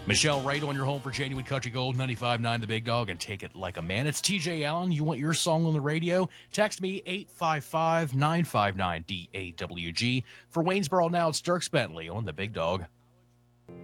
Michelle Wright on your home for Genuine Country Gold 95.9 The Big Dog, and take it like a man. It's TJ Allen. You want your song on the radio? Text me 855-959-DAWG. For Waynesboro now, it's Dirks Bentley on The Big Dog.